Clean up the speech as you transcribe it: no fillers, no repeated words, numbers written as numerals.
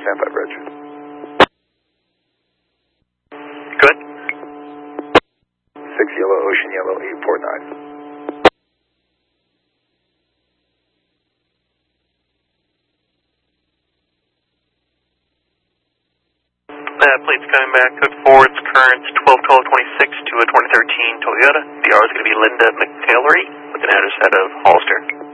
stand by bridge. Good. 6 Yellow, Ocean Yellow, 849. Plate's coming back, code 4, it's current 12-12-26 to a 2013 Toyota. The R is going to be Linda McElry with an address out of Hollister.